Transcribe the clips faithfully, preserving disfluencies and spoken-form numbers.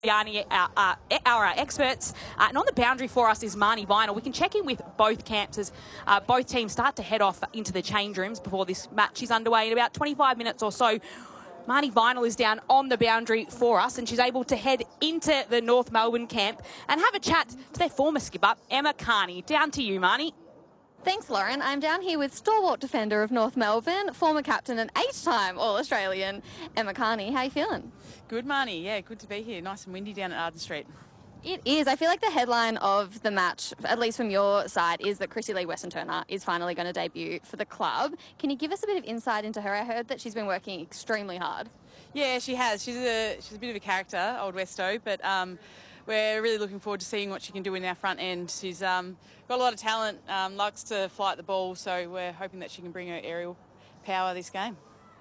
Yanni, our, uh, our uh, experts. Uh, and on the boundary for us is Marnie Vinyl. We can check in with both camps as uh, both teams start to head off into the change rooms before this match is underway in about twenty-five minutes or so. Marnie Vinyl is down on the boundary for us, and she's able to head into the North Melbourne camp and have a chat to their former skipper, Emma Kearney. Down to you, Marnie. Thanks, Lauren. I'm down here with stalwart defender of North Melbourne, former captain and eight-time All-Australian, Emma Kearney. How are you feeling? Good, Marnie. Yeah, good to be here. Nice and windy down at Arden Street. It is. I feel like the headline of the match, at least from your side, is that Chrissy Lee Weston-Turner is finally going to debut for the club. Can you give us a bit of insight into her? I heard that she's been working extremely hard. Yeah, she has. She's a she's a bit of a character, old Westo, but um, we're really looking forward to seeing what she can do in our front end. She's um, got a lot of talent, um, likes to flight the ball, so we're hoping that she can bring her aerial power this game.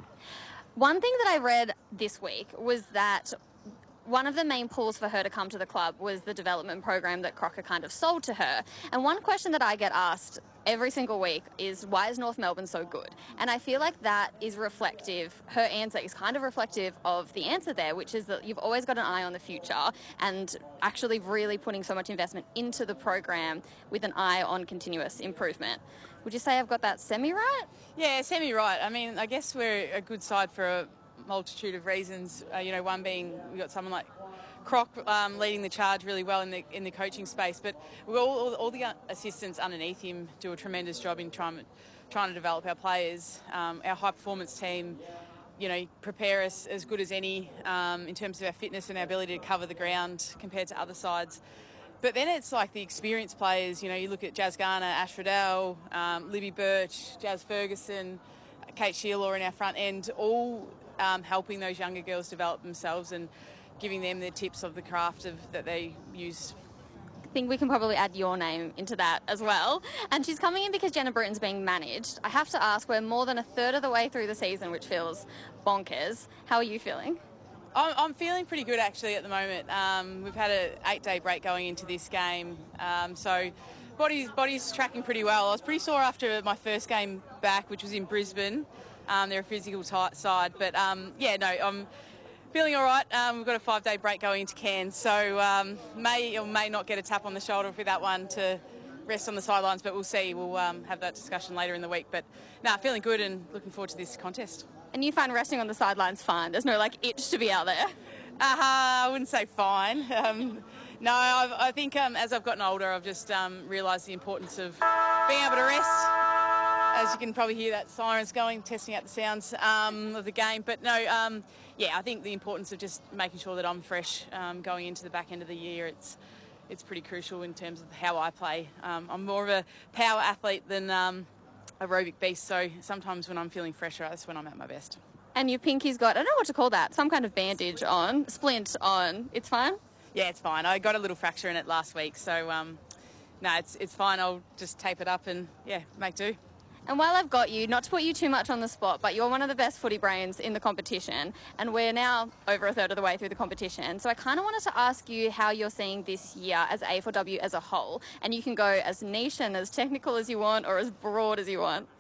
One thing that I read this week was that one of the main pulls for her to come to the club was the development program that Crocker kind of sold to her. And one question that I get asked every single week is, why is North Melbourne so good? And I feel like that is reflective, her answer is kind of reflective of the answer there, which is that you've always got an eye on the future and actually really putting so much investment into the program with an eye on continuous improvement. Would you say I've got that semi-right? Yeah, semi-right. I mean, I guess we're a good side for a multitude of reasons. Uh, you know, one being we've got someone like Croc um, leading the charge really well in the in the coaching space, but we all, all, all the assistants underneath him do a tremendous job in trying trying to develop our players. Um, our high performance team, you know, prepare us as good as any um, in terms of our fitness and our ability to cover the ground compared to other sides. But then it's like the experienced players. You know, you look at Jazz Garner, Ash Riddell, um, Libby Birch, Jazz Ferguson, Kate Sheila in our front end, all Um, helping those younger girls develop themselves and giving them the tips of the craft of that they use. I think we can probably add your name into that as well. And she's coming in because Jenna Britton's being managed. I have to ask, we're more than a third of the way through the season, which feels bonkers. How are you feeling? I'm, I'm feeling pretty good actually at the moment. Um, we've had an eight-day break going into this game, um, so body's body's tracking pretty well. I was pretty sore after my first game back, which was in Brisbane. Um, they're a physical tight side, but um, yeah, no, I'm feeling all right. Um, we've got a five-day break going into Cairns, so um, may or may not get a tap on the shoulder for that one to rest on the sidelines, but we'll see. We'll um, have that discussion later in the week. But no, nah, feeling good and looking forward to this contest. And you find resting on the sidelines fine? There's no like itch to be out there? Uh-huh, I wouldn't say fine. Um, no, I've, I think um, as I've gotten older, I've just um, realised the importance of being able to rest. As you can probably hear that sirens going, testing out the sounds um, of the game. But no, um, yeah, I think the importance of just making sure that I'm fresh um, going into the back end of the year, it's it's pretty crucial in terms of how I play. Um, I'm more of a power athlete than um, aerobic beast, so sometimes when I'm feeling fresher, that's when I'm at my best. And your pinky's got, I don't know what to call that, some kind of bandage on, splint on. It's fine? Yeah, it's fine. I got a little fracture in it last week, so um, no, it's it's fine. I'll just tape it up and, yeah, make do. And while I've got you, not to put you too much on the spot, but you're one of the best footy brains in the competition, and we're now over a third of the way through the competition. So I kind of wanted to ask you how you're seeing this year as A F L W as a whole, and you can go as niche and as technical as you want or as broad as you want.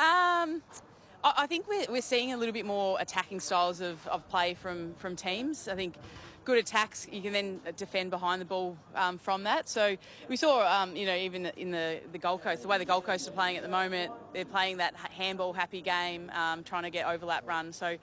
Um, I think we're, we're seeing a little bit more attacking styles of, of play from, from teams. I think good attacks, you can then defend behind the ball um, from that. So we saw, um, you know, even in the, the Gold Coast, the way the Gold Coast are playing at the moment, they're playing that handball happy game, um, trying to get overlap run. So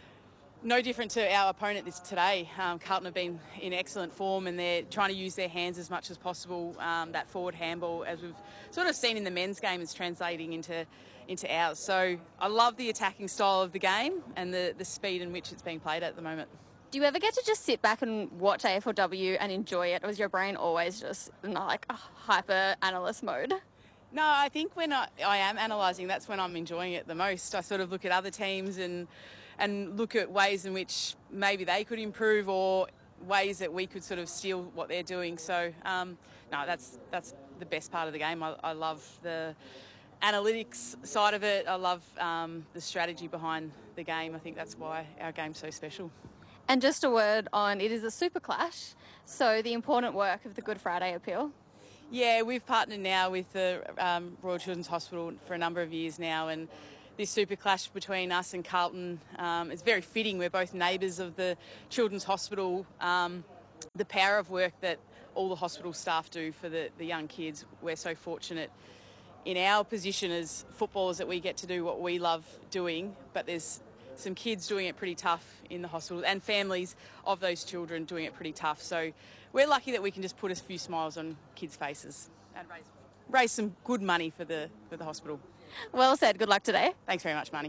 no different to our opponent this today. Um, Carlton have been in excellent form and they're trying to use their hands as much as possible. Um, that forward handball, as we've sort of seen in the men's game, is translating into into ours. So I love the attacking style of the game and the, the speed in which it's being played at the moment. Do you ever get to just sit back and watch A F L W and enjoy it, or is your brain always just in like a hyper analyst mode? No, I think when I, I am analysing, that's when I'm enjoying it the most. I sort of look at other teams and and look at ways in which maybe they could improve or ways that we could sort of steal what they're doing. So, um, no, that's that's the best part of the game. I, I love the analytics side of it. I love um, the strategy behind the game. I think that's why our game's so special. And just a word on, it is a super clash, so the important work of the Good Friday appeal. Yeah, we've partnered now with the um, Royal Children's Hospital for a number of years now, and this super clash between us and Carlton um, is very fitting. We're both neighbours of the Children's Hospital. Um, the power of work that all the hospital staff do for the, the young kids. We're so fortunate in our position as footballers that we get to do what we love doing, but there's some kids doing it pretty tough in the hospital and families of those children doing it pretty tough. So we're lucky that we can just put a few smiles on kids' faces and raise, raise some good money for the, for the hospital. Well said. Good luck today. Thanks very much, Marnie.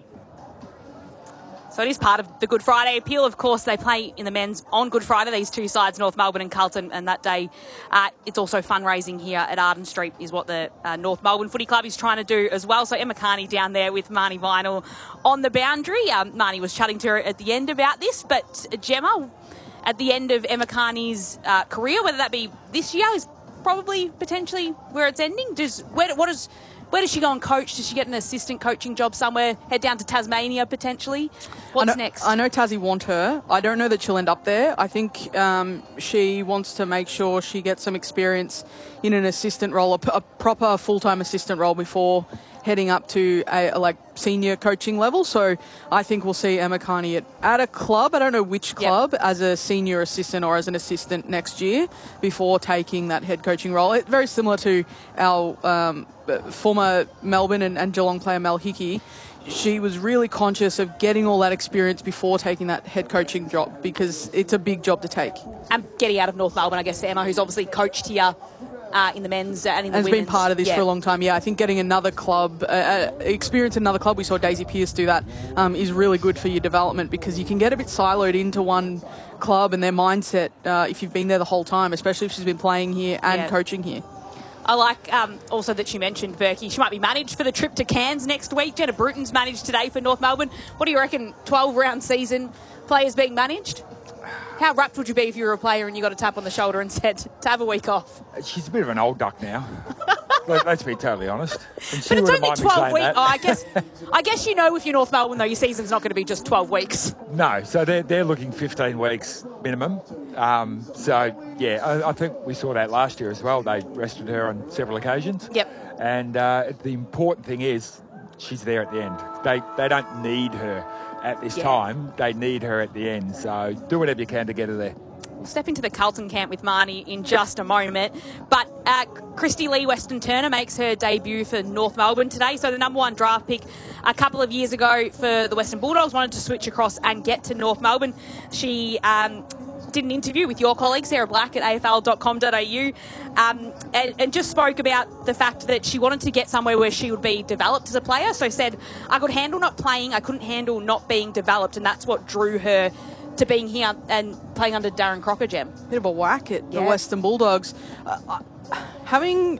So it is part of the Good Friday appeal. Of course, they play in the men's on Good Friday, these two sides, North Melbourne and Carlton, and that day uh, it's also fundraising here at Arden Street is what the uh, North Melbourne Footy Club is trying to do as well. So Emma Carney down there with Marnie Vinyl on the boundary. Um, Marnie was chatting to her at the end about this, but uh, Gemma, at the end of Emma Carney's uh, career, whether that be this year, is probably potentially where it's ending. Does where, what is... Where does she go and coach? Does she get an assistant coaching job somewhere? Head down to Tasmania potentially? What's I know, next? I know Tassie want her. I don't know that she'll end up there. I think um, she wants to make sure she gets some experience in an assistant role, a, a proper full-time assistant role before heading up to a, a like senior coaching level. So I think we'll see Emma Carney at, at a club. I don't know which club, yep. as a senior assistant or as an assistant next year before taking that head coaching role. It's very similar to our um, former Melbourne and, and Geelong player Mel Hickey. She was really conscious of getting all that experience before taking that head coaching job because it's a big job to take. And getting out of North Melbourne, I guess, Emma, who's obviously coached here uh, in the men's and in the and women's. Has been part of this yeah. for a long time. Yeah, I think getting another club, uh, uh, experience in another club, we saw Daisy Pearce do that, um, is really good for your development because you can get a bit siloed into one club and their mindset uh, if you've been there the whole time, especially if she's been playing here and yeah. coaching here. I like um, also that she mentioned Berkey. She might be managed for the trip to Cairns next week. Jenna Bruton's managed today for North Melbourne. What do you reckon, twelve-round season, players being managed? How rapt would you be if you were a player and you got a tap on the shoulder and said to have a week off? She's a bit of an old duck now. Let, let's be totally honest. But it's only twelve weeks. Oh, I guess, I guess you know if you're North Melbourne, though, your season's not going to be just twelve weeks. No, so they're, they're looking fifteen weeks minimum. Um, so, yeah, I, I think we saw that last year as well. They rested her on several occasions. Yep. And uh, the important thing is she's there at the end. They, they don't need her at this yeah. time. They need her at the end. So do whatever you can to get her there. We'll step into the Carlton camp with Marnie in just a moment. But uh, Christy Lee Weston Turner makes her debut for North Melbourne today. So the number one draft pick a couple of years ago for the Western Bulldogs wanted to switch across and get to North Melbourne. She um, did an interview with your colleague, Sarah Black, at A F L dot com dot A U um, and, and just spoke about the fact that she wanted to get somewhere where she would be developed as a player. So said, I could handle not playing, I couldn't handle not being developed, and that's what drew her to being here and playing under Darren Crocker, Gem. Bit of a whack at yeah. the Western Bulldogs. Uh, having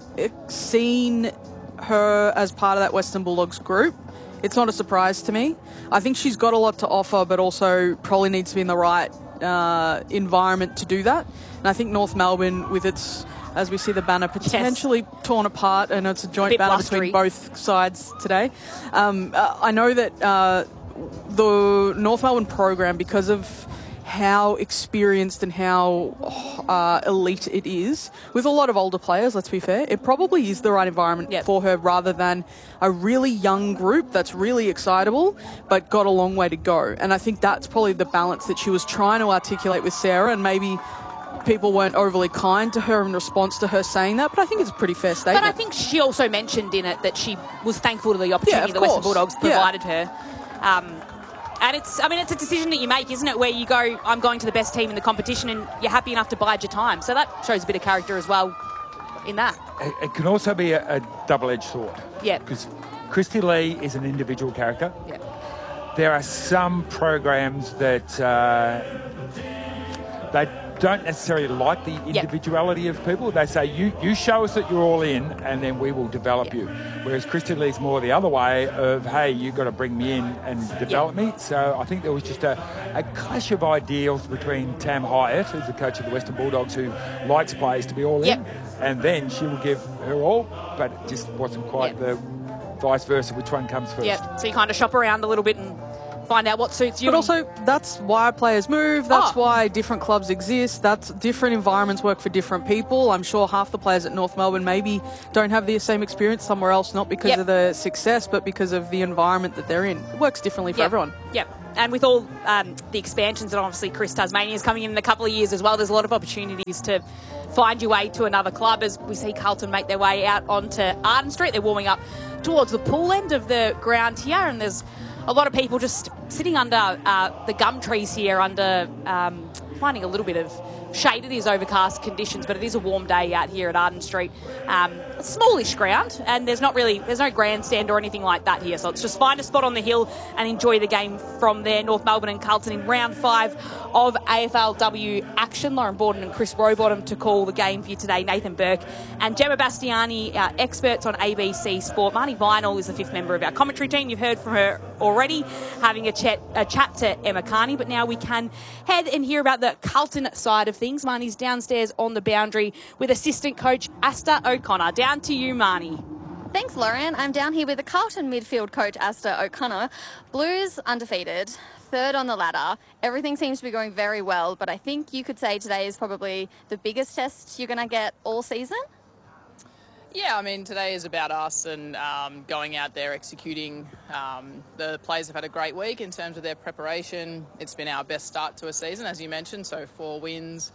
seen her as part of that Western Bulldogs group, it's not a surprise to me. I think she's got a lot to offer, but also probably needs to be in the right uh, environment to do that. And I think North Melbourne, with its, as we see the banner potentially yes. torn apart, and it's a joint a banner blustery. between both sides today. Um, uh, I know that uh, the North Melbourne program, because of how experienced and how uh, elite it is, with a lot of older players, let's be fair, it probably is the right environment yep. for her rather than a really young group that's really excitable but got a long way to go. And I think that's probably the balance that she was trying to articulate with Sarah, and maybe people weren't overly kind to her in response to her saying that, but I think it's a pretty fair statement. But I think she also mentioned in it that she was thankful to the opportunity yeah, the Western Bulldogs provided yeah. her. Um, And it's, I mean, it's a decision that you make, isn't it, where you go, I'm going to the best team in the competition, and you're happy enough to bide your time. So that shows a bit of character as well in that. It, it can also be a, a double-edged sword. Yeah. Because Christy Lee is an individual character. Yeah. There are some programs that uh, they don't necessarily like the individuality yep. of people. They say, you, you show us that you're all in, and then we will develop yep. you. Whereas Christy Lee's more the other way of, hey, you've got to bring me in and develop yep. me. So I think there was just a, a clash of ideals between Tam Hyatt, who's the coach of the Western Bulldogs, who likes players to be all yep. in, and then she will give her all, but it just wasn't quite yep. the vice versa, which one comes first. Yeah, so you kind of shop around a little bit and find out what suits you. But also, that's why players move. That's oh. why different clubs exist. That's different environments work for different people. I'm sure half the players at North Melbourne maybe don't have the same experience somewhere else, not because yep. of the success, but because of the environment that they're in. It works differently for yep. everyone. Yep. and with all um, the expansions, and obviously Chris Tasmania is coming in in a couple of years as well, there's a lot of opportunities to find your way to another club as we see Carlton make their way out onto Arden Street. They're warming up towards the pool end of the ground here, and there's a lot of people just sitting under uh, the gum trees here, under um, finding a little bit of shade. It is overcast conditions, but it is a warm day out here at Arden Street. Um, a smallish ground, and there's not really, there's no grandstand or anything like that here. So it's just find a spot on the hill and enjoy the game from there. North Melbourne and Carlton in round five of A F L W action. Lauren Borden and Chris Rowbottom to call the game for you today. Nathan Burke and Gemma Bastiani, our experts on A B C Sport. Marnie Vinyl is the fifth member of our commentary team. You've heard from her already, having a chat, a chat to Emma Carney, but now we can head and hear about the Carlton side of things. Marnie's downstairs on the boundary with assistant coach Asta O'Connor. Down to you, Marnie. Thanks, Lauren. I'm down here with the Carlton midfield coach, Asta O'Connor. Blues undefeated, third on the ladder. Everything seems to be going very well, but I think you could say today is probably the biggest test you're going to get all season. Yeah, I mean, today is about us and um, going out there executing. Um, the players have had a great week in terms of their preparation. It's been our best start to a season, as you mentioned, so four wins.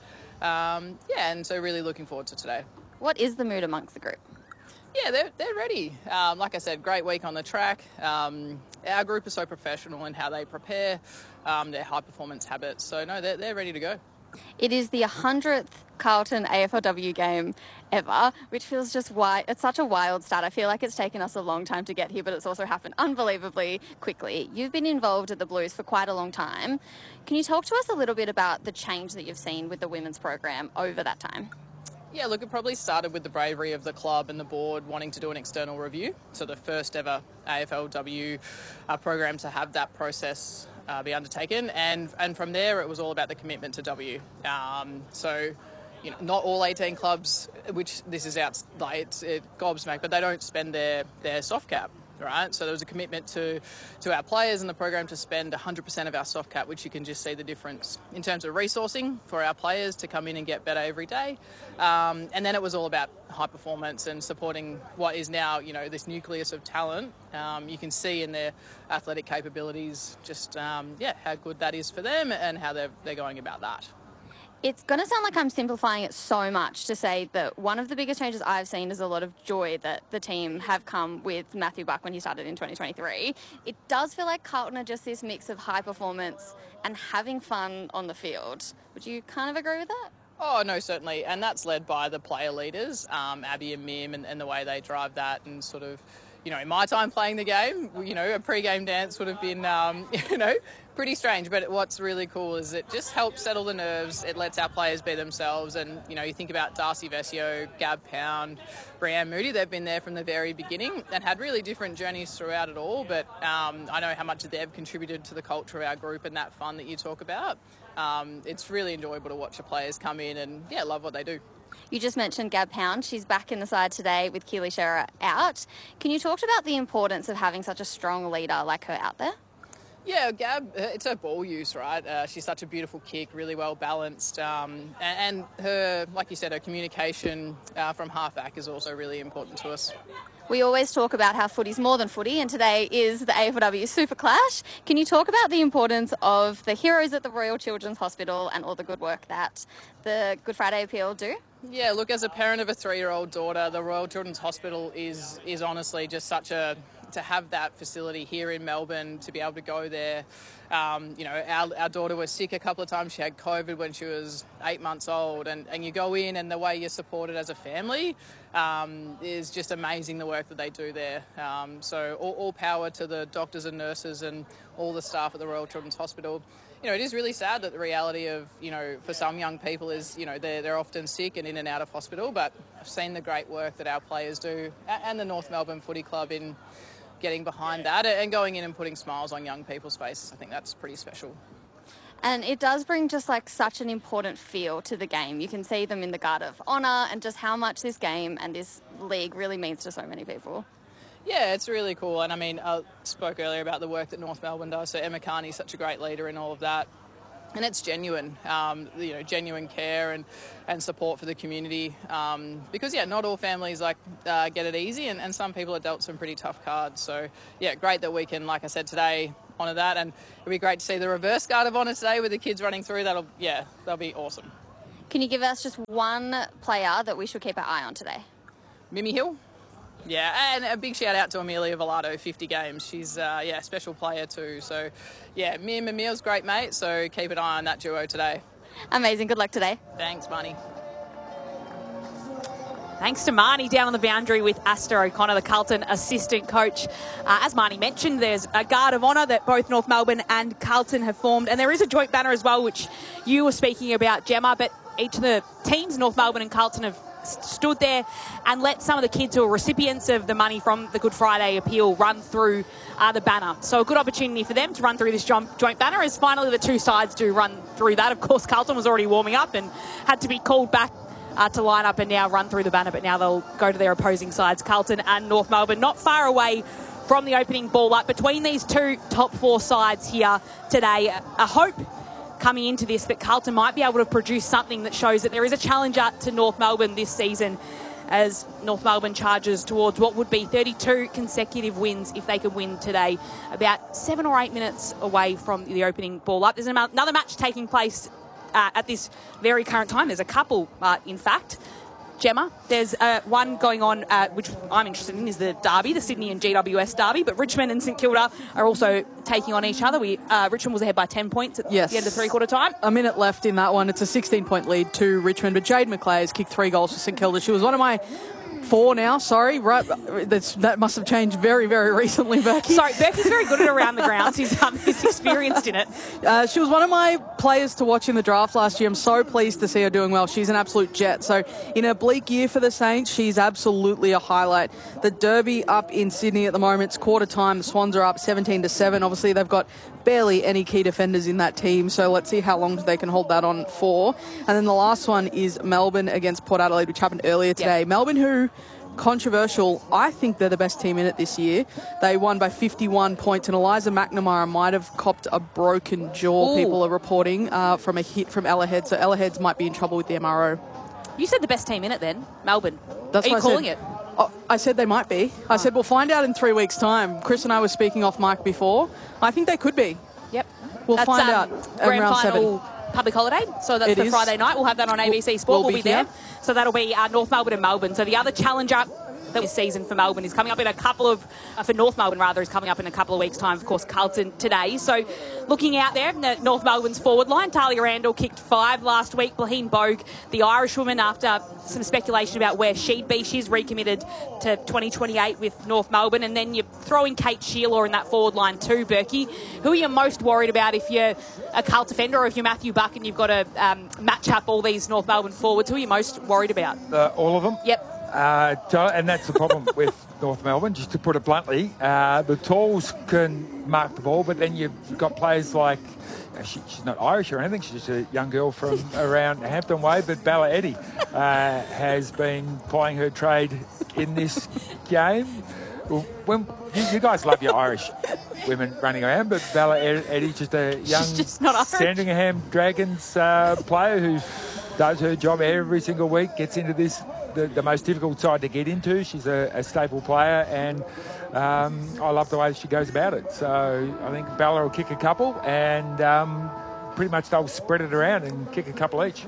Um, yeah, and so really looking forward to today. What is the mood amongst the group? Yeah, they're, they're ready. Um, like I said, great week on the track. Um, our group is so professional in how they prepare, um, their high-performance habits. So, no, they're, they're ready to go. It is the one hundredth Carlton A F L W game ever, which feels just wild. It's such a wild start. I feel like it's taken us a long time to get here, but it's also happened unbelievably quickly. You've been involved at the Blues for quite a long time. Can you talk to us a little bit about the change that you've seen with the women's program over that time? Yeah, look, it probably started with the bravery of the club and the board wanting to do an external review. So the first ever A F L W uh, program to have that process uh, be undertaken. And and from there, it was all about the commitment to W. Um, so, you know, not all eighteen clubs, which this is out, like, it's it gobsmacked, but they don't spend their, their soft cap. Right, so there was a commitment to, to our players and the program to spend one hundred percent of our soft cap, which you can just see the difference in terms of resourcing for our players to come in and get better every day. Um, and then it was all about high performance and supporting what is now, you know, this nucleus of talent. Um, you can see in their athletic capabilities just, um, yeah, how good that is for them and how they're, they're going about that. It's going to sound like I'm simplifying it so much to say that one of the biggest changes I've seen is a lot of joy that the team have come with Matthew Buck when he started in twenty twenty-three. It does feel like Carlton are just this mix of high performance and having fun on the field. Would you kind of agree with that? Oh, no, certainly. And that's led by the player leaders, um, Abby and Mim, and, and the way they drive that and sort of, you know, in my time playing the game, you know, a pre-game dance would have been, um, you know, pretty strange. But what's really cool is it just helps settle the nerves. It lets our players be themselves. And, you know, you think about Darcy Vesio, Gab Pound, Brianne Moody. They've been there from the very beginning and had really different journeys throughout it all. But um, I know how much they've contributed to the culture of our group and that fun that you talk about. Um, it's really enjoyable to watch the players come in and, yeah, love what they do. You just mentioned Gab Pound. She's back in the side today with Keely Shearer out. Can you talk about the importance of having such a strong leader like her out there? Yeah, Gab, it's her ball use, right? Uh, she's such a beautiful kick, really well balanced. Um, and, and her, like you said, her communication uh, from half-back is also really important to us. We always talk about how footy's more than footy, and today is the A F L W Super Clash. Can you talk about the importance of the heroes at the Royal Children's Hospital and all the good work that the Good Friday Appeal do? Yeah, look, as a parent of a three-year-old daughter, the Royal Children's Hospital is is honestly just such a... to have that facility here in Melbourne, to be able to go there. Um, you know, our, our daughter was sick a couple of times. She had COVID when she was eight months old. And, and you go in and the way you're supported as a family um, is just amazing, the work that they do there. Um, so all, all power to the doctors and nurses and all the staff at the Royal Children's Hospital. You know, it is really sad that the reality of, you know, for some young people is, you know, they're, they're often sick and in and out of hospital. But I've seen the great work that our players do and the North Melbourne Footy Club in getting behind that and going in and putting smiles on young people's faces. I think that's pretty special. And it does bring just like such an important feel to the game. You can see them in the Guard of Honour and just how much this game and this league really means to so many people. Yeah, it's really cool. And I mean, I spoke earlier about the work that North Melbourne does. So Emma Carney's such a great leader in all of that. And it's genuine, um, you know, genuine care and, and support for the community. Um, because, yeah, not all families like uh, get it easy and, and some people are dealt some pretty tough cards. So, yeah, great that we can, like I said today, honour that. And it'll be great to see the reverse guard of honour today with the kids running through. That'll, yeah, that'll be awesome. Can you give us just one player that we should keep our eye on today? Mimi Hill. Yeah, and a big shout out to Amelia Villado, fifty games. She's, uh, yeah, a special player too. So, yeah, Mim and Emil's great mate, so keep an eye on that duo today. Amazing. Good luck today. Thanks, Marnie. Thanks to Marnie down on the boundary with Asta O'Connor, the Carlton assistant coach. Uh, as Marnie mentioned, there's a guard of honour that both North Melbourne and Carlton have formed, and there is a joint banner as well, which you were speaking about, Gemma, but each of the teams, North Melbourne and Carlton, have stood there and let some of the kids who are recipients of the money from the Good Friday appeal run through uh, the banner. So a good opportunity for them to run through this joint banner as finally the two sides do run through that. Of course, Carlton was already warming up and had to be called back uh, to line up and now run through the banner, but now they'll go to their opposing sides, Carlton and North Melbourne, not far away from the opening ball up between these two top four sides here today. A hope coming into this that Carlton might be able to produce something that shows that there is a challenger to North Melbourne this season, as North Melbourne charges towards what would be thirty-two consecutive wins if they could win today, about seven or eight minutes away from the opening ball up. There's another match taking place uh, at this very current time. There's a couple, uh, in fact. Gemma, there's uh, one going on, uh, which I'm interested in, is the derby, the Sydney and G W S derby, but Richmond and St Kilda are also taking on each other. We uh, Richmond was ahead by ten points at yes. the end of three-quarter time. A minute left in that one. It's a sixteen-point lead to Richmond, but Jade McLeay has kicked three goals for St Kilda. She was one of my... Four now, sorry. Right, that's, that must have changed very, very recently, Berkey. Sorry, Berkey's very good at around the grounds. He's, um, he's experienced in it. Uh, she was one of my players to watch in the draft last year. I'm so pleased to see her doing well. She's an absolute jet. So in a bleak year for the Saints, she's absolutely a highlight. The Derby up in Sydney at the moment. It's quarter time. The Swans are up seventeen to seven. Obviously, they've got barely any key defenders in that team, so let's see how long they can hold that on for. And then the last one is Melbourne against Port Adelaide, which happened earlier today. Yep. Melbourne, who... controversial. I think they're the best team in it this year. They won by fifty-one points, and Eliza McNamara might have copped a broken jaw, Ooh. people are reporting, uh, from a hit from Ella Heads. So Ella Heads might be in trouble with the M R O. You said the best team in it then, Melbourne. That's are you what calling I it? Oh, I said they might be. I oh. said we'll find out in three weeks' time. Chris and I were speaking off mic before. I think they could be. Yep. We'll That's, find um, out grand around final seven. Public holiday, so that's it the is. Friday night. We'll have that on A B C Sport. We'll, we'll be, be there. here. So that'll be uh, North Melbourne and Melbourne. So the other challenger this season for Melbourne is coming up in a couple of, uh, for North Melbourne rather, is coming up in a couple of weeks' time. Of course, Carlton today. So looking out there, North Melbourne's forward line, Talia Randall kicked five last week. Blaheen Bogue, the Irish woman, after some speculation about where she'd be, she's recommitted to twenty twenty-eight with North Melbourne. And then you throw in Kate Sheila in that forward line too, Berkey. Who are you most worried about if you're a Carlton defender, or if you're Matthew Buck and you've got to um, match up all these North Melbourne forwards? Who are you most worried about? Uh, all of them. Yep. Uh, and that's the problem with North Melbourne, just to put it bluntly. Uh, the talls can mark the ball, but then you've got players like, uh, she, she's not Irish or anything, she's just a young girl from around Hampton Way, but Bella Eddy uh, has been plying her trade in this game. Well, when, you, you guys love your Irish women running around, but Bella Eddy, just a young just not Sandringham Dragons uh, player who does her job every single week, gets into this The, the most difficult side to get into. She's a, a staple player, and um, I love the way she goes about it. So I think Bella will kick a couple, and um, pretty much they'll spread it around and kick a couple each.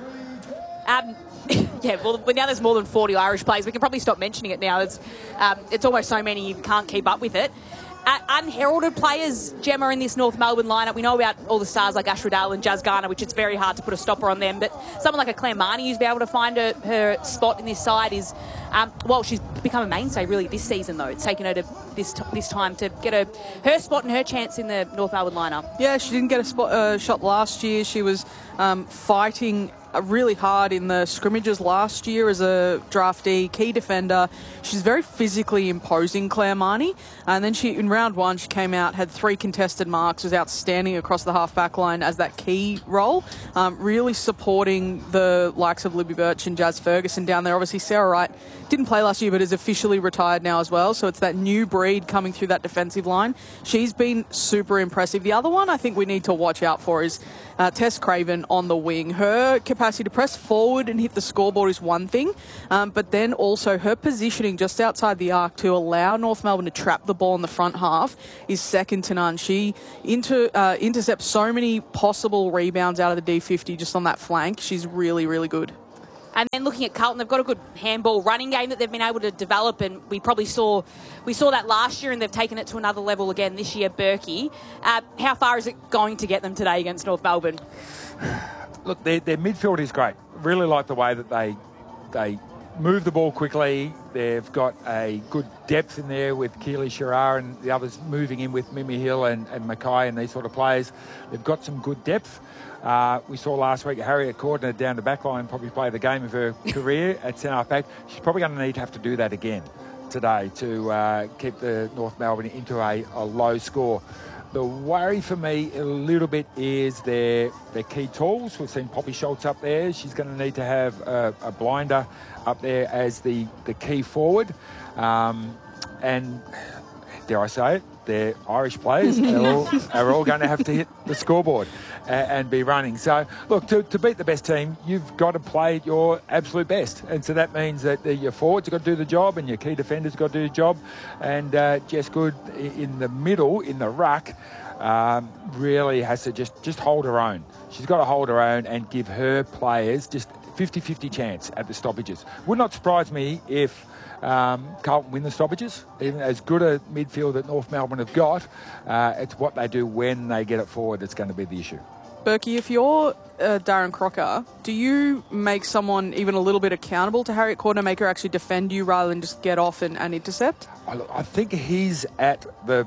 Um, yeah, well, now there's more than forty Irish players. We can probably stop mentioning it now. It's, um, it's almost so many you can't keep up with it. Uh, unheralded players, Gemma, in this North Melbourne lineup. We know about all the stars like Ash Riddell and Jazz Garner, which it's very hard to put a stopper on them. But someone like a Claire Marnie who's been able to find her, her spot in this side is, um, well, she's become a mainstay really this season, though. It's taken her to this t- this time to get her, her spot and her chance in the North Melbourne lineup. Yeah, she didn't get a spot, uh, shot last year. She was um, fighting really hard in the scrimmages last year as a draftee, key defender. She's very physically imposing, Claire Marnie. And then she, in round one, she came out, had three contested marks, was outstanding across the half-back line as that key role, um, really supporting the likes of Libby Birch and Jazz Ferguson down there. Obviously, Sarah Wright didn't play last year, but is officially retired now as well. So it's that new breed coming through that defensive line. She's been super impressive. The other one I think we need to watch out for is uh, Tess Craven on the wing. Her capacity to press forward and hit the scoreboard is one thing, um, but then also her positioning just outside the arc to allow North Melbourne to trap the ball in the front half is second to none. She inter, uh, intercepts so many possible rebounds out of the D fifty just on that flank. She's really, really good. And then looking at Carlton, they've got a good handball running game that they've been able to develop, and we probably saw we saw that last year, and they've taken it to another level again this year. Berkey, uh, how far is it going to get them today against North Melbourne? Look, their, their midfield is great. Really like the way that they they move the ball quickly. They've got a good depth in there with Keely Shirar and the others moving in with Mimi Hill and, and Mackay and these sort of players. They've got some good depth. Uh, we saw last week Harriet Cordner down the back line probably play the game of her career at centre back. She's probably going to need to have to do that again today to uh, keep the North Melbourne into a, a low score. The worry for me a little bit is their their key tools. We've seen Poppy Schultz up there. She's going to need to have a, a blinder up there as the, the key forward. Um, and dare I say it, they're Irish players are all, are all going to have to hit the scoreboard and, and be running. So, look, to, to beat the best team, you've got to play at your absolute best. And so that means that the, your forwards have got to do the job and your key defenders have got to do the job. And uh, Jess Good in the middle, in the ruck, um, really has to just, just hold her own. She's got to hold her own and give her players just fifty-fifty chance at the stoppages. Would not surprise me if um, Carlton win the stoppages. Even as good a midfield that North Melbourne have got, uh, it's what they do when they get it forward that's going to be the issue. Berkey, if you're uh, Darren Crocker, do you make someone even a little bit accountable to Harriet Cordner, make her actually defend you rather than just get off and, and intercept? I, I think he's at the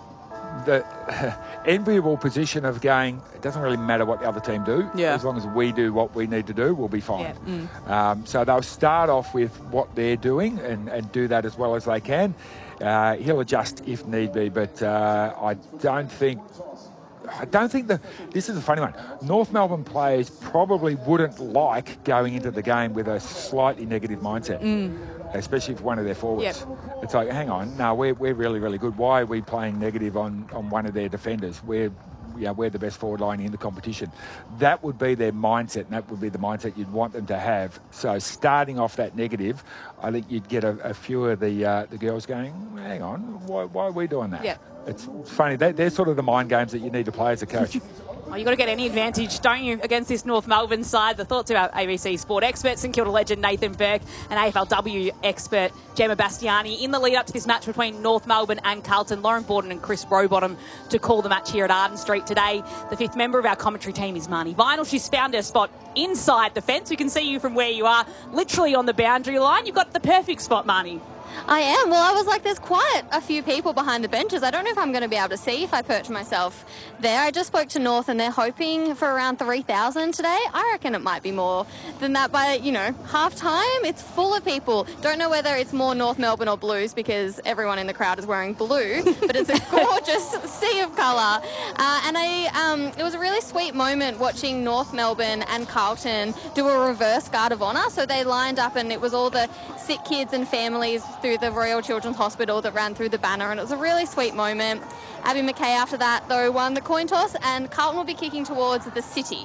the enviable position of going, it doesn't really matter what the other team do. Yeah. As long as we do what we need to do, we'll be fine. Yeah. Mm. Um, so they'll start off with what they're doing and, and do that as well as they can. Uh, he'll adjust if need be, but uh, I don't think I don't think that this is a funny one. North Melbourne players probably wouldn't like going into the game with a slightly negative mindset, mm. especially for one of their forwards. Yep. It's like, hang on, no, we're we're really really good. Why are we playing negative on, on one of their defenders? We're yeah, we're the best forward line in the competition. That would be their mindset, and that would be the mindset you'd want them to have. So starting off that negative, I think you'd get a, a few of the uh, the girls going, hang on, why, why are we doing that? Yeah. It's funny. They, they're sort of the mind games that you need to play as a coach. Well, you've got to get any advantage, don't you, against this North Melbourne side? The thoughts of our A B C Sport expert, St Kilda legend Nathan Burke, and A F L W expert Gemma Bastiani in the lead up to this match between North Melbourne and Carlton. Lauren Borden and Chris Rowbottom to call the match here at Arden Street today. The fifth member of our commentary team is Marnie Vinyl. She's found her spot inside the fence. We can see you from where you are, literally on the boundary line. You've got the perfect spot, Marnie. I am. Well, I was like, there's quite a few people behind the benches. I don't know if I'm going to be able to see if I perch myself there. I just spoke to North and they're hoping for around three thousand today. I reckon it might be more than that by, you know, half time. It's full of people. Don't know whether it's more North Melbourne or Blues because everyone in the crowd is wearing blue, but it's a gorgeous sea of colour. Uh, and I, um, it was a really sweet moment watching North Melbourne and Carlton do a reverse guard of honour. So they lined up and it was all the sick kids and families through the Royal Children's Hospital that ran through the banner, and it was a really sweet moment. Abby McKay after that though won the coin toss, and Carlton will be kicking towards the city.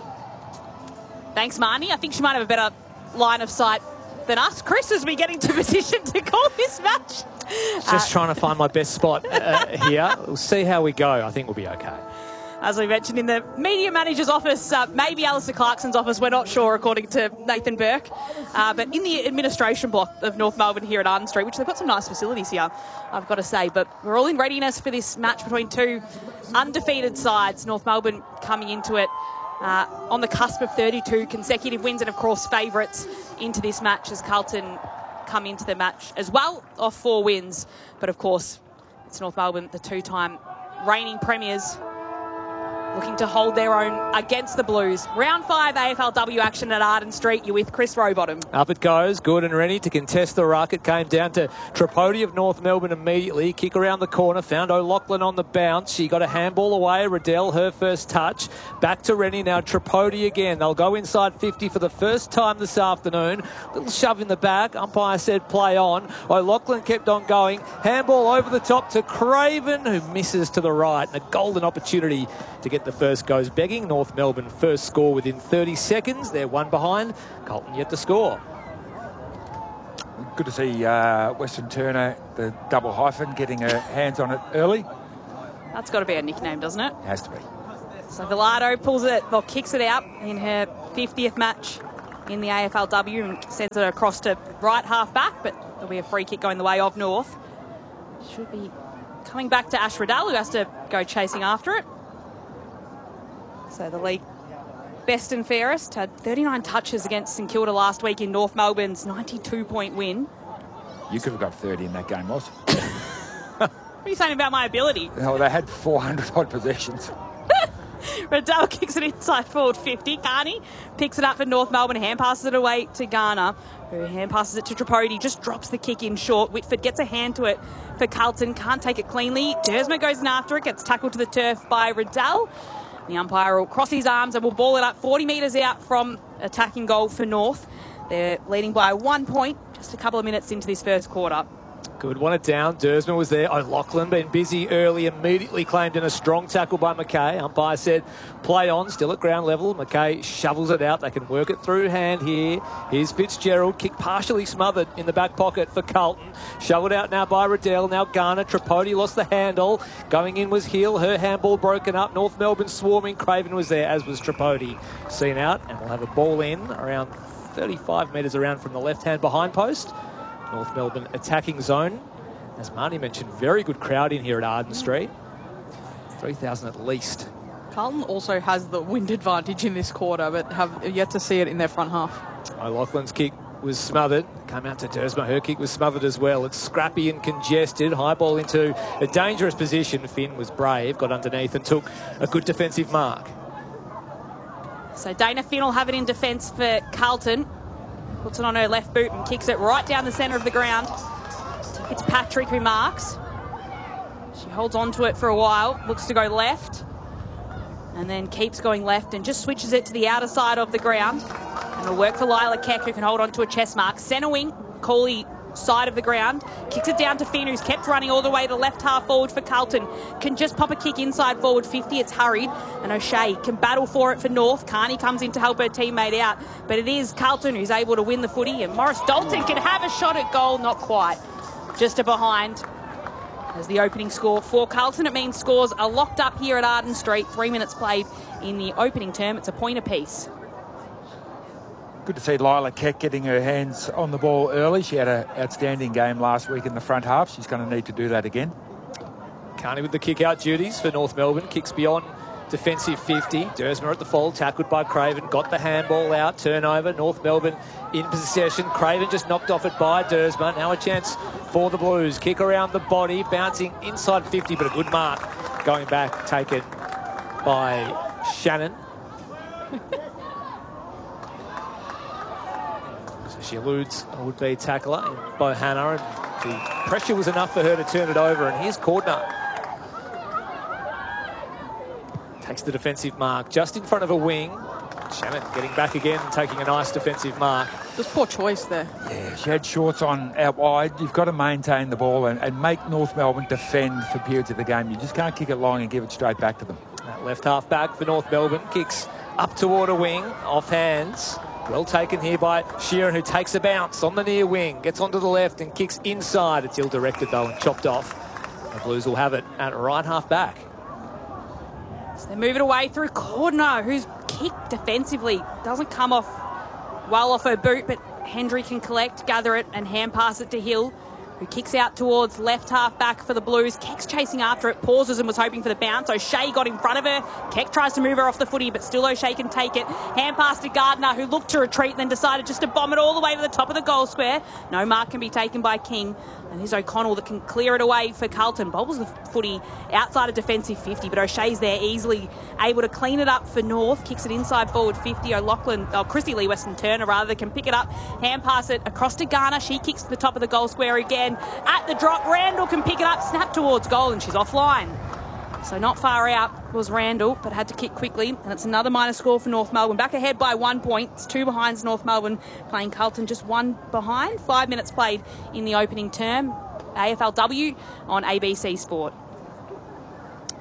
Thanks, Marnie. I think she might have a better line of sight than us. Chris, as we get into position to call this match. Just uh, trying to find my best spot uh, here. We'll see how we go. I think we'll be okay. As we mentioned in the media manager's office, uh, maybe Alistair Clarkson's office, we're not sure, according to Nathan Burke. Uh, but in the administration block of North Melbourne here at Arden Street, which they've got some nice facilities here, I've got to say. But we're all in readiness for this match between two undefeated sides. North Melbourne coming into it uh, on the cusp of thirty-two consecutive wins and, of course, favourites into this match as Carlton come into the match as well off four wins. But, of course, it's North Melbourne, the two-time reigning premiers, looking to hold their own against the Blues. Round five A F L W action at Arden Street. You're with Chris Rowbottom. Up it goes, good and ready to contest the ruck. It came down to Tripodi of North Melbourne immediately. Kick around the corner, found O'Loughlin on the bounce. She got a handball away. Riddell, her first touch. Back to Rennie now. Tripodi again. They'll go inside fifty for the first time this afternoon. Little shove in the back. Umpire said play on. O'Loughlin kept on going. Handball over the top to Craven, who misses to the right. And a golden opportunity to get The first goes begging. North Melbourne first score within thirty seconds. They're one behind. Carlton yet to score. Good to see uh, Western Turner, the double hyphen, getting her hands on it early. That's got to be a nickname, doesn't it? Has to be. So Villardo pulls it, or kicks it out in her fiftieth match in the A F L W and sends it across to right half back, but there'll be a free kick going the way of North. Should be coming back to Ash Riddell, who has to go chasing after it. So the league best and fairest had thirty-nine touches against St Kilda last week in North Melbourne's ninety-two point win. You could have got thirty in that game, Ross. What are you saying about my ability? No, they had four hundred odd possessions. Riddell kicks it inside forward fifty. Carney picks it up for North Melbourne, hand passes it away to Garner, who hand passes it to Tripodi, just drops the kick in short. Whitford gets a hand to it for Carlton, can't take it cleanly. Dersma goes in after it, gets tackled to the turf by Riddell. The umpire will cross his arms and will ball it up forty metres out from attacking goal for North. They're leading by one point just a couple of minutes into this first quarter. Good, want it down. Dersma was there. O'Loughlin been busy early, immediately claimed in a strong tackle by McKay. Umpire said play on, still at ground level. McKay shovels it out. They can work it through hand here. Here's Fitzgerald, kick partially smothered in the back pocket for Carlton. Shoveled out now by Riddell. Now Garner. Tripodi lost the handle. Going in was Hill. Her handball broken up. North Melbourne swarming. Craven was there, as was Tripodi. Seen out, and we'll have a ball in around thirty-five metres around from the left-hand behind post. North Melbourne attacking zone. As Marnie mentioned, very good crowd in here at Arden Street. three thousand at least. Carlton also has the wind advantage in this quarter, but have yet to see it in their front half. O'Loughlin's kick was smothered. Came out to Dersma. Her kick was smothered as well. It's scrappy and congested. High ball into a dangerous position. Finn was brave, got underneath and took a good defensive mark. So Dana Finn will have it in defence for Carlton. Puts it on her left boot and kicks it right down the centre of the ground. It's Patrick who marks. She holds on to it for a while, looks to go left, and then keeps going left and just switches it to the outer side of the ground. And it'll work for Lila Keck, who can hold on to a chest mark. Centre wing, Cooley side of the ground, kicks it down to Finn, who's kept running all the way to left half forward for Carlton. Can just pop a kick inside forward fifty. It's hurried, and O'Shea can battle for it for North. Carney comes in to help her teammate out, but it is Carlton who's able to win the footy, and Morris Dalton can have a shot at goal. Not quite, just a behind. As the opening score for Carlton, it means scores are locked up here at Arden Street. Three minutes played in the opening term. It's a point apiece. Good to see Lila Keck getting her hands on the ball early. She had an outstanding game last week in the front half. She's going to need to do that again. Carney with the kick-out duties for North Melbourne. Kicks beyond defensive fifty. Dersma at the fall, tackled by Craven. Got the handball out, turnover. North Melbourne in possession. Craven just knocked off it by Dersma. Now a chance for the Blues. Kick around the body, bouncing inside fifty, but a good mark. Going back, taken by Shannon. She eludes a would-be tackler in Bohanna, and the pressure was enough for her to turn it over. And here's Cordner. Takes the defensive mark just in front of a wing. Shannon getting back again and taking a nice defensive mark. Just poor choice there. Yeah, she had shorts on out wide. You've got to maintain the ball and, and make North Melbourne defend for periods of the game. You just can't kick it long and give it straight back to them. That left half back for North Melbourne. Kicks up toward a wing, off hands. Well taken here by Sheeran, who takes a bounce on the near wing, gets onto the left and kicks inside. It's ill-directed though and chopped off. The Blues will have it at right half back. So they move it away through Cordner, who's kicked defensively. Doesn't come off well off her boot, but Hendry can collect, gather it and hand pass it to Hill, who kicks out towards left half back for the Blues. Keck's chasing after it, pauses and was hoping for the bounce. O'Shea got in front of her. Keck tries to move her off the footy, but still O'Shea can take it. Hand pass to Gardner, who looked to retreat and then decided just to bomb it all the way to the top of the goal square. No mark can be taken by King. And here's O'Connell that can clear it away for Carlton. Bobbles the footy outside of defensive fifty, but O'Shea's there easily able to clean it up for North. Kicks it inside forward fifty. O'Loughlin, oh, Christy Lee Weston Turner rather, can pick it up. Hand pass it across to Garner. She kicks to the top of the goal square again. At the drop, Randall can pick it up, snap towards goal, and she's offline. So not far out was Randall, but had to kick quickly. And it's another minus score for North Melbourne. Back ahead by one point. It's two behinds North Melbourne playing Carlton just one behind. Five minutes played in the opening term. A F L W on A B C Sport.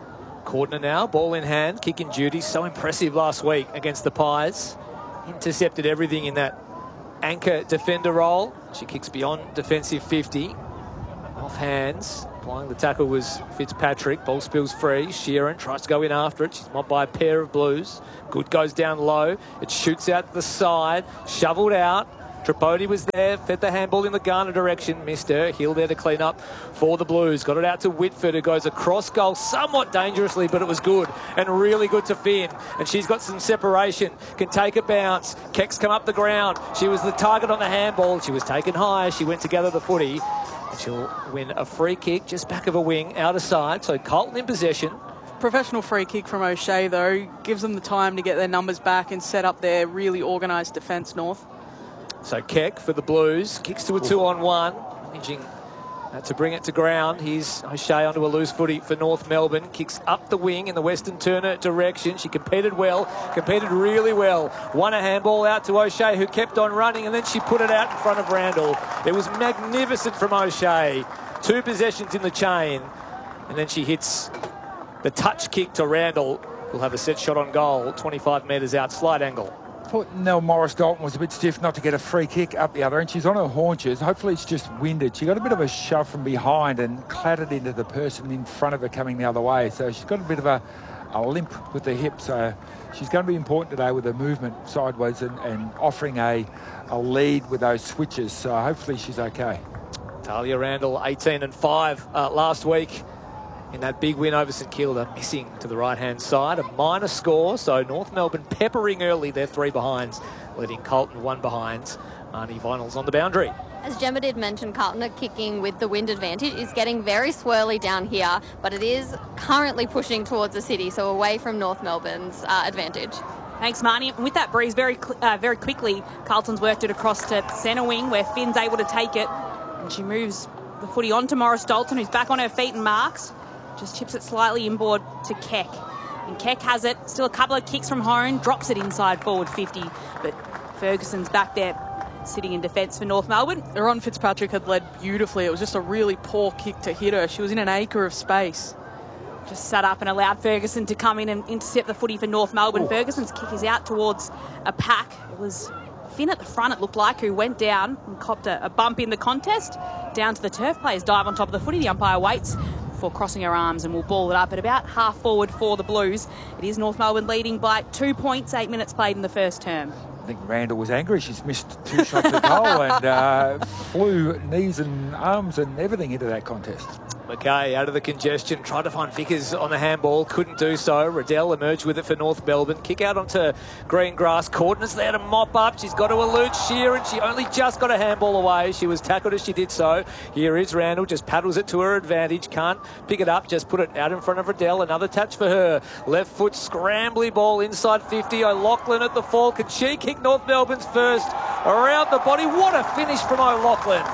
Cordner now, ball in hand, kicking duty. So impressive last week against the Pies. Intercepted everything in that anchor defender role. She kicks beyond defensive fifty. Off hands. Applying the tackle was Fitzpatrick. Ball spills free. Sheeran tries to go in after it. She's mobbed by a pair of Blues. Good goes down low. It shoots out to the side. Shoveled out. Tripodi was there, fed the handball in the Garner direction, missed her. Hill there to clean up for the Blues. Got it out to Whitford, who goes across goal somewhat dangerously, but it was good and really good to Finn. And she's got some separation, can take a bounce. Keck's come up the ground. She was the target on the handball. She was taken high. She went to gather the footy. And she'll win a free kick just back of a wing, out of side. So Carlton in possession. Professional free kick from O'Shea, though, gives them the time to get their numbers back and set up their really organised defence, North. So Keck for the Blues, kicks to a two-on-one, managing uh, to bring it to ground. Here's O'Shea onto a loose footy for North Melbourne, kicks up the wing in the Western Turner direction. She competed well, competed really well. Won a handball out to O'Shea, who kept on running, and then she put it out in front of Randall. It was magnificent from O'Shea. Two possessions in the chain, and then she hits the touch kick to Randall. We'll have a set shot on goal, twenty-five metres out, slight angle. Thought Nell Morris-Dalton was a bit stiff not to get a free kick up the other end. She's on her haunches. Hopefully it's just winded. She got a bit of a shove from behind and clattered into the person in front of her coming the other way. So she's got a bit of a, a limp with the hip. So she's going to be important today with her movement sideways and, and offering a, a lead with those switches. So hopefully she's okay. Talia Randall, eighteen and five uh, last week. In that big win over St Kilda, missing to the right-hand side. A minor score, so North Melbourne peppering early. They're three behinds, leading Carlton one behind. Marnie Vinyl's on the boundary. As Gemma did mention, Carlton are kicking with the wind advantage. It's getting very swirly down here, but it is currently pushing towards the city, so away from North Melbourne's uh, advantage. Thanks, Marnie. And with that breeze, very uh, very quickly, Carlton's worked it across to centre wing, where Finn's able to take it. And she moves the footy on to Morris-Dalton, who's back on her feet and marks. Just chips it slightly inboard to Keck. And Keck has it. Still a couple of kicks from Hone. Drops it inside forward fifty. But Ferguson's back there sitting in defence for North Melbourne. Ron Fitzpatrick had led beautifully. It was just a really poor kick to hit her. She was in an acre of space. Just sat up and allowed Ferguson to come in and intercept the footy for North Melbourne. Ooh. Ferguson's kick is out towards a pack. It was Finn at the front, it looked like, who went down and copped a, a bump in the contest. Down to the turf. Players dive on top of the footy. The umpire waits before crossing her arms and will ball it up at about half forward for the Blues. It is North Melbourne leading by two points, eight minutes played in the first term. I think Randall was angry. She's missed two shots at goal and uh, flew knees and arms and everything into that contest. McKay out of the congestion, tried to find Vickers on the handball, couldn't do so. Riddell emerged with it for North Melbourne. Kick out onto green grass. Cordner's there to mop up. She's got to elude Sheeran. She only just got a handball away. She was tackled as she did so. Here is Randall, just paddles it to her advantage. Can't pick it up, just put it out in front of Riddell. Another touch for her. Left foot scrambly ball inside fifty. O'Loughlin at the fall. Can she kick North Melbourne's first around the body? What a finish from O'Loughlin.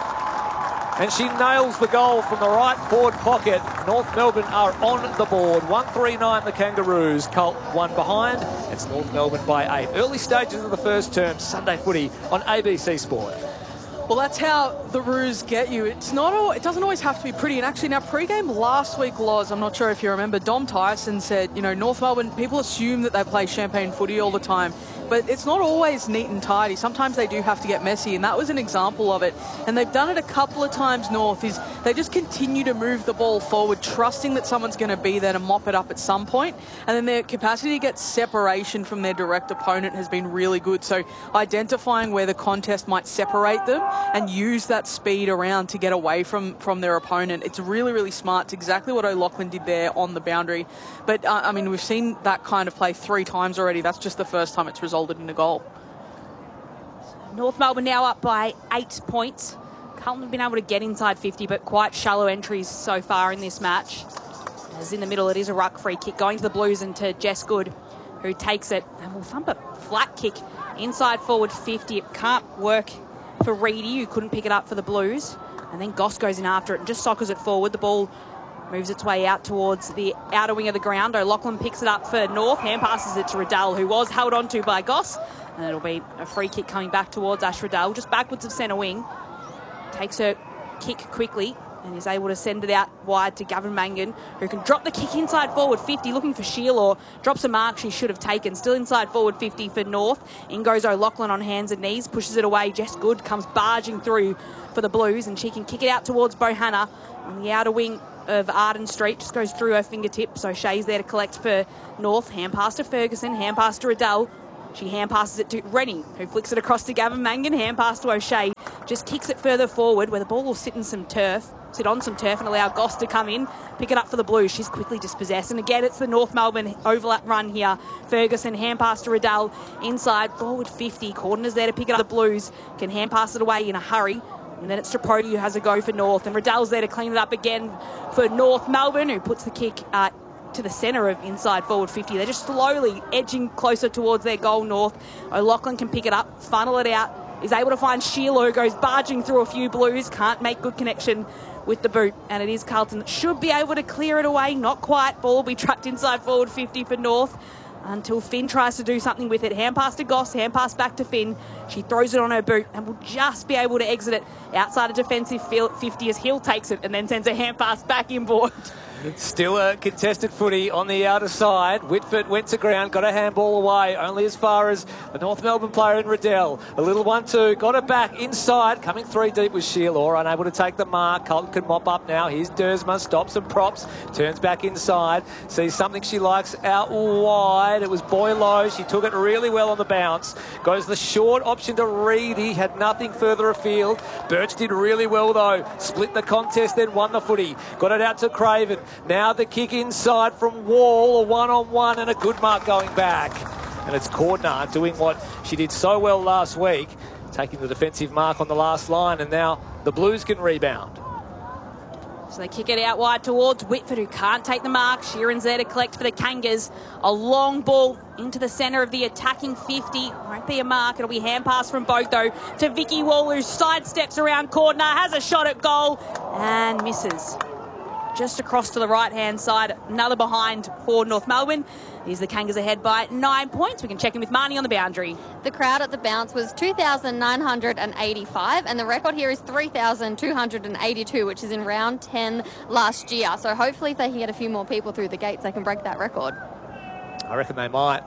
And she nails the goal from the right forward pocket. North Melbourne are on the board. one three nine the Kangaroos. Colt one behind. It's North Melbourne by eight. Early stages of the first term. Sunday footy on A B C Sport. Well, that's how the Roos get you. It's not all, it doesn't always have to be pretty. And actually, now pre-game last week, Loz, I'm not sure if you remember, Dom Tyson said, you know, North Melbourne, people assume that they play champagne footy all the time, but it's not always neat and tidy. Sometimes they do have to get messy, and that was an example of it. And they've done it a couple of times, North, is they just continue to move the ball forward, trusting that someone's going to be there to mop it up at some point. And then their capacity to get separation from their direct opponent has been really good. So identifying where the contest might separate them and use that speed around to get away from, from their opponent. It's really, really smart. It's exactly what O'Loughlin did there on the boundary. But, uh, I mean, we've seen that kind of play three times already. That's just the first time it's resulted in a goal. North Melbourne now up by eight points. Carlton have been able to get inside fifty, but quite shallow entries so far in this match. As in the middle, it is a ruck free kick going to the Blues and to Jess Good, who takes it and will thump a flat kick inside forward fifty. It can't work for Reedy, who couldn't pick it up for the Blues. And then Goss goes in after it and just soccers it forward. The ball moves its way out towards the outer wing of the ground. O'Loughlin picks it up for North. Hand passes it to Riddell, who was held onto by Goss. And it'll be a free kick coming back towards Ash Riddell, just backwards of centre wing. Takes her kick quickly. and is able to send it out wide to Gavin Mangan, who can drop the kick inside forward fifty, looking for Sheila, drops a mark she should have taken. Still inside forward fifty for North. In goes O'Loughlin on hands and knees, pushes it away. Jess Good comes barging through for the Blues, and she can kick it out towards Bohanna on the outer wing of Arden Street. Just goes through her fingertips, so Shea's there to collect for North. Hand pass to Ferguson, hand pass to Riddell. She hand passes it to Rennie, who flicks it across to Gavin Mangan. Hand pass to O'Shea. Just kicks it further forward, where the ball will sit in some turf, sit on some turf and allow Goss to come in, pick it up for the Blues. She's quickly dispossessed. And again, it's the North Melbourne overlap run here. Ferguson, hand pass to Riddell. Inside, forward fifty. Cordoner's there to pick it up. The Blues can hand pass it away in a hurry. And then it's Tripodi who has a go for North. And Riddell's there to clean it up again for North Melbourne, who puts the kick uh, to the centre of inside forward fifty. They're just slowly edging closer towards their goal, North. O'Loughlin can pick it up, funnel it out. Is able to find Sheila, who goes barging through a few Blues. Can't make good connection with the boot. And it is Carlton that should be able to clear it away. Not quite. Ball will be trapped inside forward fifty for North, until Finn tries to do something with it. Hand pass to Goss, hand pass back to Finn. She throws it on her boot and will just be able to exit it outside a defensive fifty as Hill takes it and then sends a hand pass back inboard. Still a contested footy on the outer side. Whitford went to ground, got a handball away, only as far as the North Melbourne player in Riddell. A little one two, got it back inside, coming three deep with Sheila, unable to take the mark. Carlton can mop up now. Here's Dersma, stops and props, turns back inside, sees something she likes out wide. It was Boylo. She took it really well on the bounce. Goes the short option to Reid. He had nothing further afield. Birch did really well though. Split the contest, then won the footy. Got it out to Craven. Now the kick inside from Wall, a one-on-one and a good mark going back. And it's Cordner doing what she did so well last week, taking the defensive mark on the last line, and now the Blues can rebound. So they kick it out wide towards Whitford, who can't take the mark. Sheeran's there to collect for the Kangas. A long ball into the centre of the attacking fifty. Won't be a mark. It'll be hand pass from both, though, to Vicky Wall, who sidesteps around Cordner, has a shot at goal and misses. Just across to the right-hand side, another behind for North Melbourne. Here's the Kangas ahead by nine points. We can check in with Marnie on the boundary. The crowd at the bounce was two thousand nine hundred eighty-five, and the record here is three thousand two hundred eighty-two, which is in round ten last year. So hopefully if they can get a few more people through the gates, they can break that record. I reckon they might.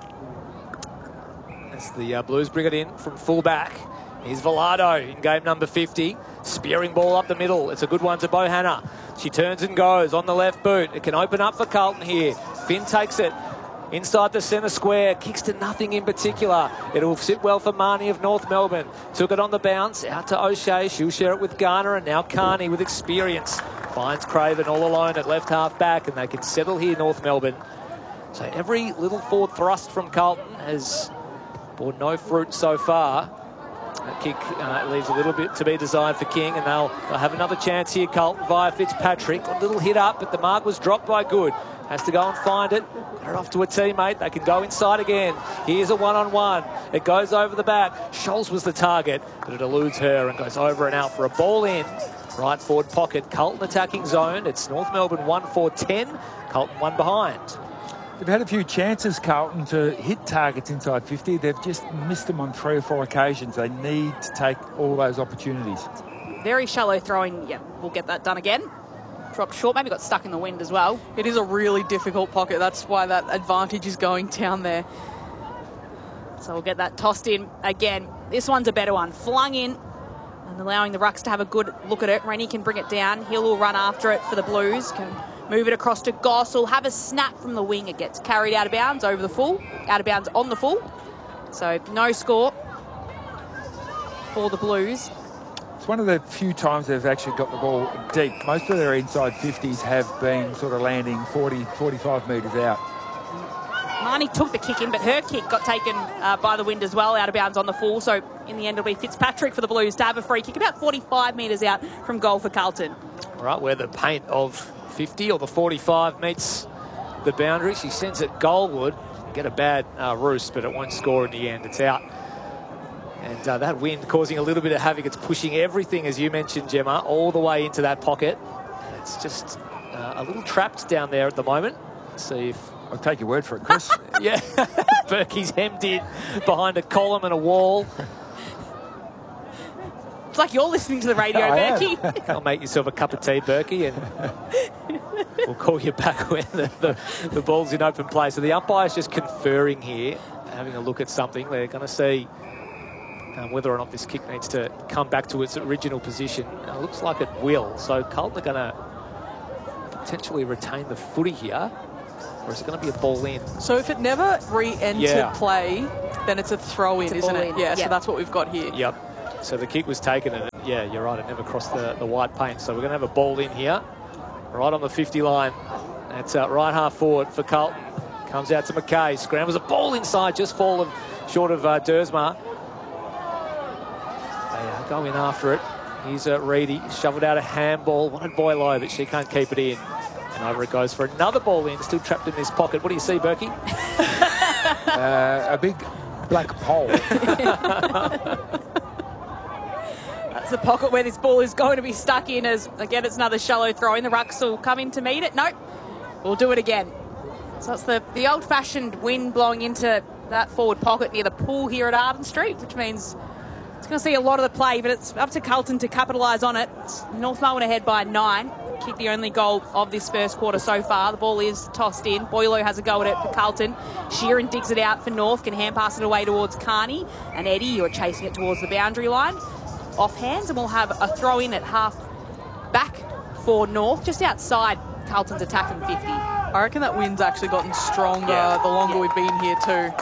As the uh, Blues bring it in from full-back. Here's Velado in game number fifty. Spearing ball up the middle. It's a good one to Bohanna. She turns and goes on the left boot. It can open up for Carlton here. Finn takes it inside the centre square. Kicks to nothing in particular. It'll sit well for Marnie of North Melbourne. Took it on the bounce. Out to O'Shea. She'll share it with Garner. And now Carney with experience. Finds Craven all alone at left half back. And they can settle here, North Melbourne. So every little forward thrust from Carlton has borne no fruit so far. That kick uh, leaves a little bit to be desired for King, and they'll, they'll have another chance here, Carlton, via Fitzpatrick. A little hit up, but the mark was dropped by Good. Has to go and find it. Get it off to a teammate. They can go inside again. Here's a one-on-one. It goes over the back. Scholes was the target, but it eludes her and goes over and out for a ball in. Right forward pocket. Carlton attacking zone. It's North Melbourne one four ten. Carlton one behind. They've had a few chances, Carlton, to hit targets inside fifty. They've just missed them on three or four occasions. They need to take all those opportunities. Very shallow throwing. Yeah, we'll get that done again. Dropped short, maybe got stuck in the wind as well. It is a really difficult pocket. That's why that advantage is going down there. So we'll get that tossed in again. This one's a better one. Flung in and allowing the Rucks to have a good look at it. Rennie can bring it down. Hill will run after it for the Blues. Can move it across to Goss. Will have a snap from the wing. It gets carried out of bounds over the full. Out of bounds on the full. So no score for the Blues. It's one of the few times they've actually got the ball deep. Most of their inside fifties have been sort of landing forty, forty-five metres out. Marnie took the kick in, but her kick got taken uh, by the wind as well, out of bounds on the full. So in the end, it'll be Fitzpatrick for the Blues to have a free kick about forty-five metres out from goal for Carlton. All right, where the paint of fifty or the forty-five meets the boundary. She sends it goalward. Get a bad uh, roost, but it won't score in the end. It's out. And uh, that wind causing a little bit of havoc. It's pushing everything, as you mentioned, Gemma, all the way into that pocket. It's just uh, a little trapped down there at the moment. Let's see if... I'll take your word for it, Chris. Yeah, Berkey's hemmed in behind a column and a wall. It's like you're listening to the radio, I am. Berkey. I'll make yourself a cup of tea, Berkey, and we'll call you back when the, the, the ball's in open play. So the umpire's just conferring here, having a look at something. They're going to see um, whether or not this kick needs to come back to its original position. It looks like it will. So Carlton are going to potentially retain the footy here, or is it going to be a ball in? So if it never re-entered Yeah. play, then it's a throw-in, It's a isn't ball it? in. Yeah, Yeah. so that's what we've got here. Yep. So the kick was taken, and it, yeah, you're right, it never crossed the, the white paint. So we're going to have a ball in here, right on the fifty line. That's uh, right half forward for Carlton. Comes out to McKay, scrambles a ball inside, just fall of, short of uh, Dersma. They uh, go in after it. Here's uh, Reedy, shoveled out a handball, wanted Boylo, but she can't keep it in. And over it goes for another ball in, still trapped in this pocket. What do you see, Berkey? Uh, a big black pole. That's the pocket where this ball is going to be stuck in as, again, it's another shallow throw in. The Rucks will come in to meet it. Nope. We'll do it again. So it's the, the old-fashioned wind blowing into that forward pocket near the pool here at Arden Street, which means it's going to see a lot of the play, but it's up to Carlton to capitalise on it. It's North Melbourne ahead by nine. Kick the only goal of this first quarter so far. The ball is tossed in. Boylo has a go at it for Carlton. Sheeran digs it out for North, can hand pass it away towards Carney. And Eddie, you're chasing it towards the boundary line. Off hands, and we'll have a throw in at half back for North, just outside Carlton's attacking fifty. I reckon that wind's actually gotten stronger Yeah. the longer Yeah. we've been here too.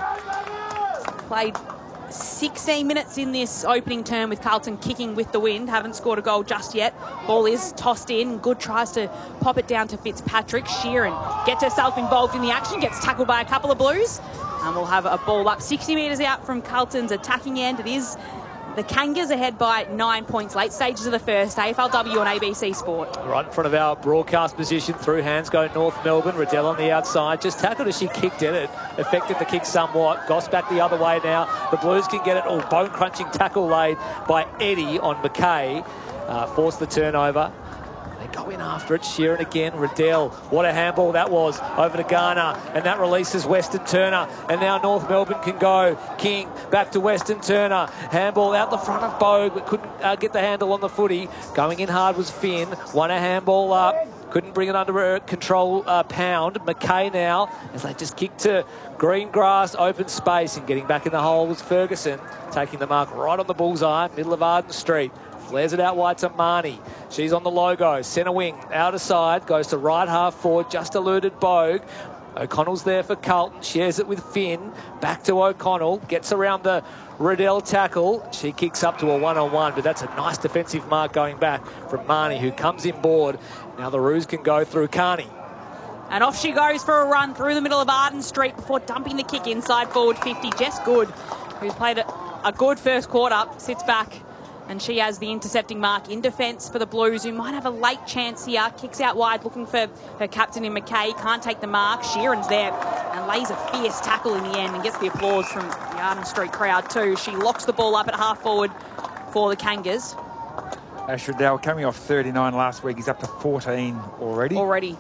Played sixteen minutes in this opening term with Carlton kicking with the wind. Haven't scored a goal just yet. Ball is tossed in. Good tries to pop it down to Fitzpatrick. Sheeran gets herself involved in the action, gets tackled by a couple of Blues. And we'll have a ball up sixty metres out from Carlton's attacking end. It is the Kangas ahead by nine points. Late stages of the first. A F L W on A B C Sport. Right in front of our broadcast position, through hands go North Melbourne. Riddell on the outside, just tackled as she kicked at it. Affected the kick somewhat. Goss back the other way now. The Blues can get it. Oh, bone-crunching tackle laid by Eddie on McKay. Uh, forced the turnover. They go in after it. Sheeran again. Riddell. What a handball that was. Over to Garner. And that releases Weston Turner. And now North Melbourne can go. King back to Weston Turner. Handball out the front of Bogue, but couldn't uh, get the handle on the footy. Going in hard was Finn. Won a handball up. Couldn't bring it under control. Uh, Pound. McKay now, as they just kick to green grass, open space, and getting back in the hole was Ferguson. Taking the mark right on the bullseye. Middle of Arden Street. Flares it out wide to Marnie. She's on the logo. Centre wing, out aside, goes to right half forward, just eluded Bogue. O'Connell's there for Carlton, shares it with Finn. Back to O'Connell, gets around the Riddell tackle. She kicks up to a one-on-one, but that's a nice defensive mark going back from Marnie, who comes in board. Now the Roos can go through Carney. And off she goes for a run through the middle of Arden Street before dumping the kick inside forward fifty. Jess Good, who's played a, a good first quarter, sits back. And she has the intercepting mark in defence for the Blues, who might have a late chance here. Kicks out wide, looking for her captain in McKay. Can't take the mark. Sheeran's there and lays a fierce tackle in the end and gets the applause from the Arden Street crowd too. She locks the ball up at half forward for the Kangas. Ash Riddell coming off thirty-nine last week. He's up to fourteen already. Already.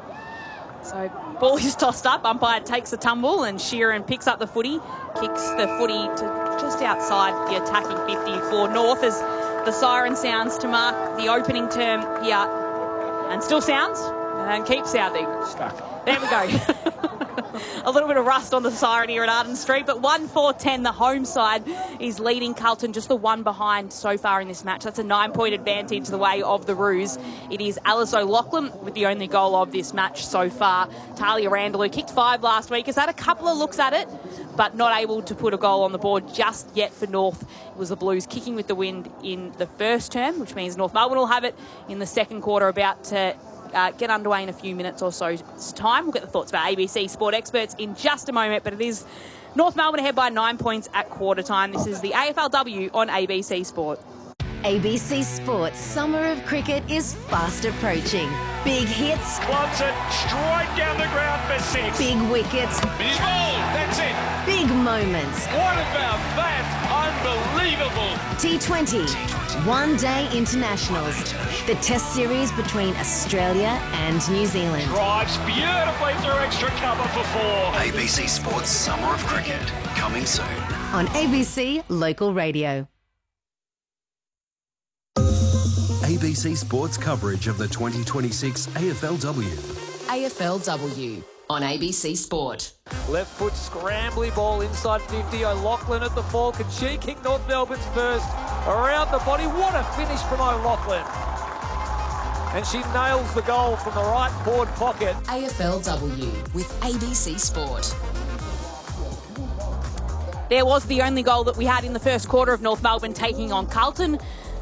So ball is tossed up. Umpire takes the tumble and Sheeran picks up the footy. Kicks the footy to just outside the attacking fifty for North as the siren sounds to mark the opening term here. And still sounds and keeps sounding. Stuck. There we go. A little bit of rust on the siren here at Arden Street, but one four ten, the home side is leading Carlton, just the one behind so far in this match. That's a nine-point advantage the way of the Roos. It is Alice O'Loughlin with the only goal of this match so far. Talia Randall, who kicked five last week, has had a couple of looks at it, but not able to put a goal on the board just yet for North. It was the Blues kicking with the wind in the first term, which means North Melbourne will have it in the second quarter, about to Uh, get underway in a few minutes or so's time. We'll get the thoughts of our A B C Sport experts in just a moment, but it is North Melbourne ahead by nine points at quarter time. This is the A F L W on A B C Sport. A B C Sports Summer of Cricket is fast approaching. Big hits, Clubs it straight down the ground for six. big wickets, He's bowled. That's it. big moments. What about that? Unbelievable. T twenty, One Day Internationals. The test series between Australia and New Zealand. Drives beautifully through extra cover for four. A B C Sports Summer of Cricket, coming soon. On A B C Local Radio. B C Sports coverage of the twenty twenty-six A F L W. A F L W on A B C Sport. Left foot scrambly ball inside fifty. O'Loughlin at the ball. Can she kick North Melbourne's first? Around the body. What a finish from O'Loughlin. And she nails the goal from the right forward pocket. A F L W with A B C Sport. There was the only goal that we had in the first quarter of North Melbourne taking on Carlton.